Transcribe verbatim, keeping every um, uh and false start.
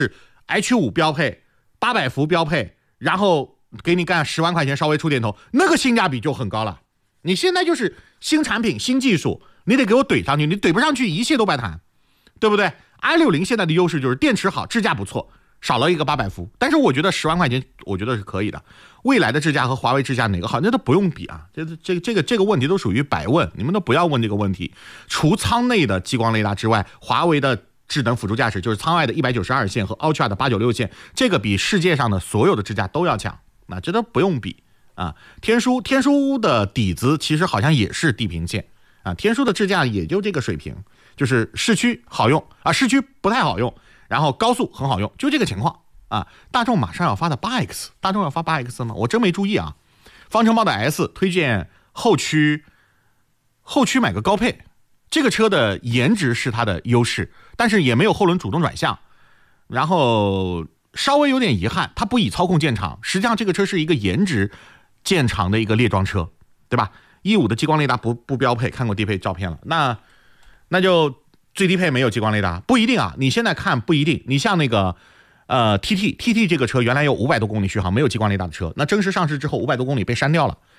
H 五 标配，八百伏标配，然后给你干十万块钱稍微出点头，那个性价比就很高了。你现在就是新产品新技术，你得给我怼上去，你怼不上去一切都白谈，对不对？ i 六零 现在的优势就是电池好，智驾不错，少了一个八百伏，但是我觉得十万块钱我觉得是可以的。未来的智驾和华为智驾哪个好，那都不用比啊，这这这个这个问题都属于百问，你们都不要问这个问题。除舱内的激光雷达之外，华为的智能辅助驾驶就是舱外的一百九十二线和 Ultra 的八九六线，这个比世界上的所有的智驾都要强，那这都不用比啊。天枢天枢的底子其实好像也是地平线啊，天枢的智驾也就这个水平，就是市区好用啊，市区不太好用，然后高速很好用，就这个情况啊。大众马上要发的 八 X， 大众要发 八 X 吗？我真没注意啊。方程豹的 S 推荐后驱，后驱买个高配，这个车的颜值是它的优势，但是也没有后轮主动转向，然后稍微有点遗憾，它不以操控见长。实际上这个车是一个颜值见长的一个猎装车，对吧？一五的激光雷达不不标配，看过低配照片了，那那就最低配没有激光雷达，不一定啊。你现在看不一定，你像那个呃 T T T T 这个车原来有五百多公里续航，没有激光雷达的车，那正式上市之后五百多公里被删掉了，